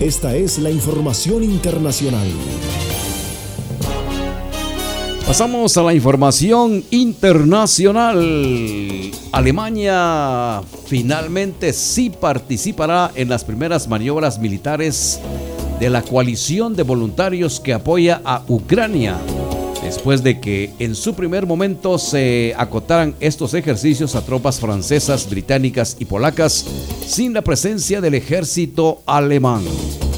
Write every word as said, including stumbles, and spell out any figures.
Esta es la información internacional. Pasamos a la información internacional. Alemania finalmente sí participará en las primeras maniobras militares de la coalición de voluntarios que apoya a Ucrania, después de que en su primer momento se acotaran estos ejercicios a tropas francesas, británicas y polacas sin la presencia del ejército alemán.